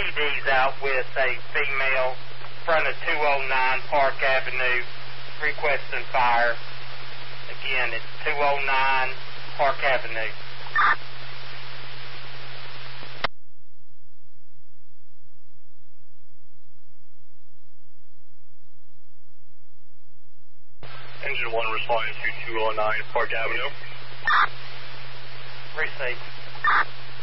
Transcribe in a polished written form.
deputies out with a female in front of 209 Park Avenue requesting fire. Again, it's 209 Park Avenue. Engine 1 responding to 209 Park Avenue. Receive.